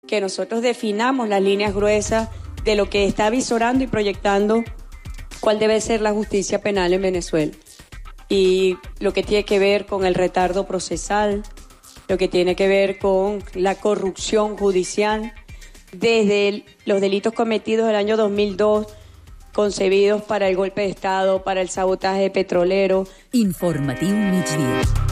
que nosotros definamos las líneas gruesas de lo que está visorando y proyectando cuál debe ser la justicia penal en Venezuela. Y lo que tiene que ver con el retardo procesal, lo que tiene que ver con la corrupción judicial, desde los delitos cometidos en el año 2002, concebidos para el golpe de Estado, para el sabotaje petrolero. Informatiu Migdia.